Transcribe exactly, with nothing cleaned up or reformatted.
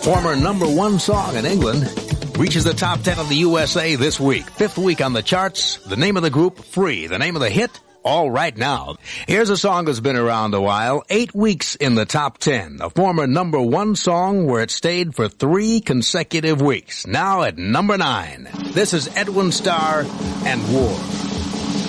former number one song in England, reaches the top ten of the U S A this week. Fifth week on the charts. The name of the group, Free. The name of the hit, All Right Now. Here's a song that's been around a while. Eight weeks in the top ten. A former number one song where it stayed for three consecutive weeks. Now at number nine. This is Edwin Starr and War.